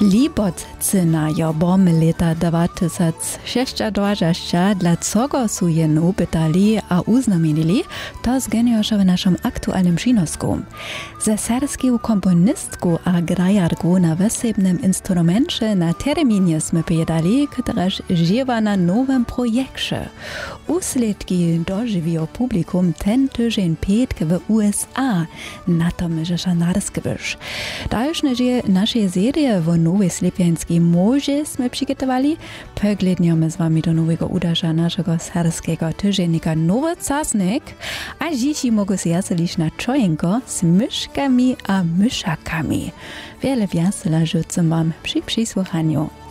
Libocina jo bom leta 2026 dla czego su jenu pytali a uznamienili, to zgenioša w naszym aktualnym przynosku. Ze serbską komponistku a grajarku na wesebnym instrumencie na terminie sme pytali, któraż żywa na nowym projekcie. Usledki dożywiło publikum ten tydzień piętk w USA, na tom rzesza narskybysz. Dalsze żyje nasze serie w nowej slepiańskiej morze sme przygotowali. Pogledniemy z wami do nowego udarza naszego serbskiego tydziennika Nowy Czasnik, a dzieci mogą się jaselić na czojenko z myszkami a myszakami. Wiele wiasela życzę wam przy przysłuchaniu.